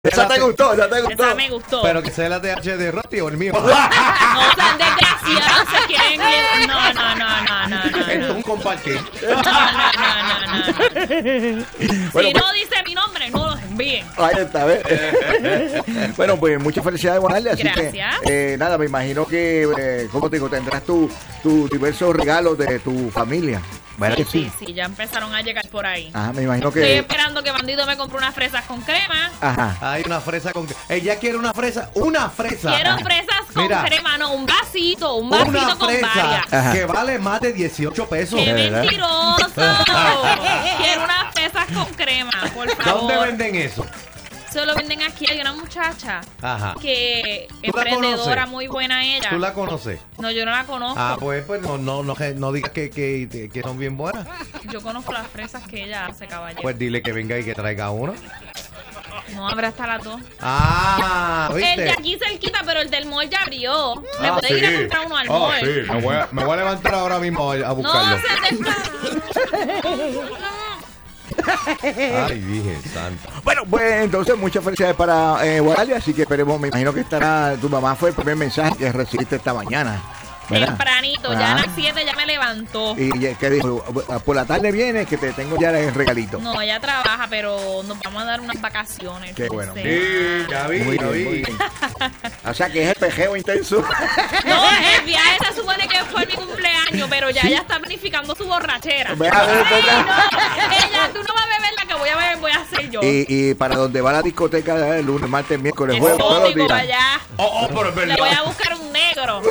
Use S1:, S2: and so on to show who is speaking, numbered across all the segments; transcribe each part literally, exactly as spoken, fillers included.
S1: Esa te gustó, esa te gustó.
S2: Esa me gustó.
S3: Pero que sea la T H de Rotti o el mío.
S2: No, tan desgraciados se quieren. No, no, no, no, no, no.
S3: Esto es un compartir.
S2: No, no, no, no, no.
S1: Bueno,
S2: Si
S1: pues,
S2: no dice mi nombre, no los envíen.
S1: ahí está, ¿ves? Bueno, pues muchas felicidades, Guadalia. Así
S2: Gracias.
S1: que, eh, nada, me imagino que, eh, ¿cómo te digo? Tendrás tus tu diversos regalos de tu familia. ¿Verdad
S2: Sí,
S1: que
S2: sí, sí, ya empezaron a llegar por ahí.
S1: Ajá, me imagino
S2: Estoy
S1: que...
S2: esperando que Bandito me compre unas fresas con crema.
S1: Ajá.
S3: Hay una fresa con... Ella quiere una fresa. ¡Una fresa!
S2: Quiero fresas con
S3: Mira.
S2: crema, no, un vasito, un vasito
S3: Una
S2: con
S3: fresa
S2: varias.
S1: Ajá.
S3: que vale más de dieciocho pesos.
S2: ¡Qué
S1: ¿De verdad?
S2: mentiroso! Quiero unas fresas con crema, por favor.
S3: ¿Dónde venden eso?
S2: Se lo venden aquí. Hay una muchacha
S3: Ajá.
S2: que
S3: ¿Tú la
S2: emprendedora,
S3: conoces?
S2: muy buena ella.
S3: ¿Tú la conoces?
S2: No, yo no la conozco.
S3: Ah, pues, pues no, no, no, no digas que, que, que son bien buenas.
S2: Yo conozco las fresas que ella hace, caballero.
S3: Pues dile que venga y que traiga uno.
S2: No, habrá hasta las dos.
S3: Ah,
S2: El de
S3: ¿viste?
S2: aquí cerquita, pero el del mall ya abrió. Me
S3: Ah,
S2: puede ir a
S3: sí.
S2: comprar uno al
S3: Oh,
S2: mall.
S3: sí. Me voy, a, me voy a levantar ahora mismo a, a
S2: No,
S3: buscarlo.
S2: se te
S3: Ay, Virgen Santa.
S1: Bueno, pues entonces muchas felicidades para eh, Guadalia, así que esperemos, me imagino que estará, tu mamá fue el primer mensaje que recibiste esta mañana, ¿verdad?
S2: tempranito. Ya a
S1: Ah.
S2: las siete ya me levantó.
S1: Y eh, que dijo, por la tarde viene que te tengo ya el regalito.
S2: No, ella trabaja, pero nos vamos a dar unas vacaciones.
S1: Qué bueno.
S2: Sí.
S3: Sí, ya vi,
S1: Muy
S3: ya
S1: bien, muy
S3: vi.
S1: bien. O sea que es el pejeo intenso.
S2: No, el viaje se supone que fue mi cumpleaños, pero ya ella está planificando su borrachera.
S1: Ve a ver,
S2: Ay,
S1: ¿verdad?
S2: no, ella, tú no vas a beber la que voy a beber, voy a hacer yo.
S1: Y, y para donde va la discoteca eh, el lunes, martes, miércoles, jueves, todos los
S2: Exótico para
S1: días.
S2: allá.
S3: Oh, oh, pero es
S2: Le
S3: verdad.
S2: voy a buscar un negro.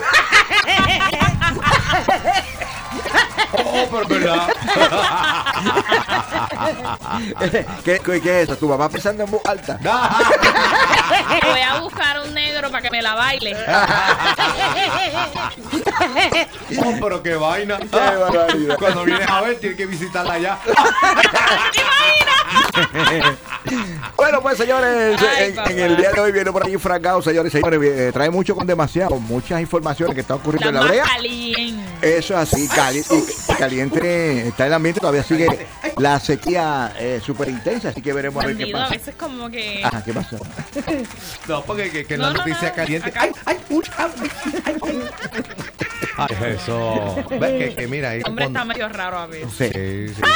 S3: Oh, oh, pero es verdad.
S1: ¿Qué, qué, ¿Qué es eso? ¿Tu mamá pensando en voz alta?
S2: Le voy a buscar un negro para que me la baile.
S3: Oh, pero qué vaina.
S1: Qué barbaridad.
S3: Cuando vienes a ver, tienes que visitarla allá.
S1: Bueno, pues señores,
S2: Ay,
S1: en,
S2: papá.
S1: en el día de hoy viene por ahí Fracao, señores, señores, eh, trae mucho con demasiado, muchas informaciones que están ocurriendo
S2: La
S1: en la
S2: más
S1: brea.
S2: caliente.
S1: Eso es así, cali y, y caliente está el ambiente, todavía sigue la sequía eh, súper intensa, así que veremos a ver qué
S2: Bandido, a
S1: pasa.
S2: veces como que...
S1: Ajá, ¿qué pasó?
S3: No, porque que, que
S2: No,
S3: la
S2: no,
S3: noticia
S2: no,
S3: caliente.
S2: acá.
S3: ¡Ay, ay, uy, ay, ay, ay! Ay, eso. ¿Ves que, que mira ahí?
S2: El hombre
S3: cuando-
S2: está medio raro a veces.
S1: Sí.
S3: Sí, sí.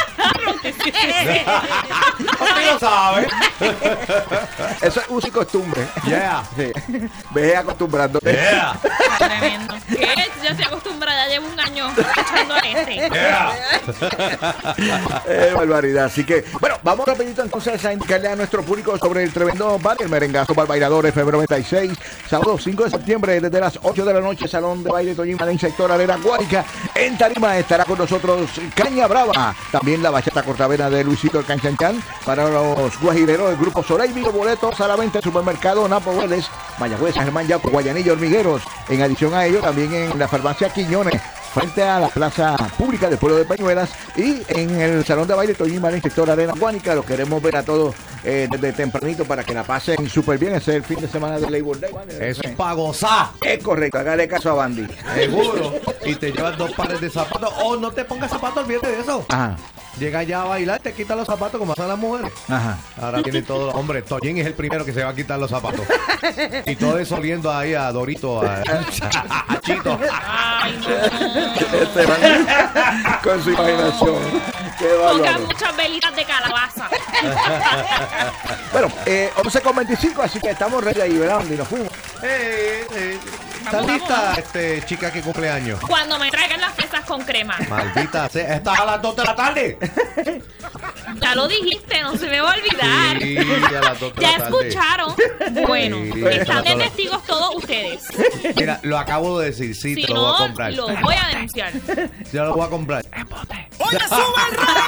S3: Usted lo sabe.
S1: Eso es uso y costumbre.
S3: Yeah.
S1: Sí. Ve acostumbrándote.
S3: Yeah.
S2: Tremendo. ¿Qué? Ya estoy acostumbrada, ya llevo un año echando a este.
S3: Yeah.
S1: Eh, barbaridad. Así que, bueno, vamos rapidito entonces a indicarle a nuestro público sobre el tremendo bar, el merengazo para bailadores, febrero noventa y seis, sábado cinco de septiembre, desde las ocho de la noche, Salón de Baile Toñín en sector Arena Guárica. En tarima estará con nosotros Caña Brava, también la bachata cortavena de Luisito el Canchanchan, para los guajireros del Grupo Soleil, Vivo boletos a la venta en Supermercado Napo Vélez, Mayagüez, San Germán, Yauco, Guayanilla, Hormigueros. En adición a ello, también en la farmacia Quiñones, frente a la plaza pública del pueblo de Peñuelas, y en el salón de baile Toñín en sector Arena Guánica. Lo queremos ver a todos eh, desde tempranito para que la pasen súper bien. Ese es el fin de semana de Labor Day. ¿Vale?
S3: Eso es para gozar.
S1: Es correcto, hágale caso a Bandy.
S3: Seguro. Y te llevas dos pares de zapatos. O no te pongas zapatos, olvídate de eso.
S1: Ajá,
S3: Llega ya a bailar, te quita los zapatos como hacen las mujeres.
S1: ajá.
S3: Ahora tienen todos los hombres. Toñín es el primero que se va a quitar los zapatos. Y todo eso oliendo ahí a Dorito, a, a Chito.
S2: Ay, no.
S1: Este Bandy con su imaginación. Qué
S2: Pongan
S1: bárbaro.
S2: muchas velitas de calabaza.
S1: Bueno, eh, once con veinticinco, así que estamos ready ahí, ¿verdad? Bandy? Nos fuimos.
S3: Eh, eh, ¿Estás
S2: Vamos,
S3: lista,
S2: vamos.
S3: este, chica que cumple años?
S2: Cuando me traigan las fresas con crema.
S3: Maldita sea, estás a las dos de la tarde.
S2: Ya lo dijiste, no se me va a olvidar.
S3: Sí, a las dos de
S2: Ya
S3: la tarde.
S2: escucharon. Bueno,
S3: Sí,
S2: están de
S3: sí.
S2: testigos todos ustedes.
S3: Mira, lo acabo de decir, sí,
S2: Si
S3: te lo voy a
S2: no,
S3: comprar.
S2: lo voy a denunciar.
S3: Yo lo voy a comprar.
S4: Oye, sube el radio.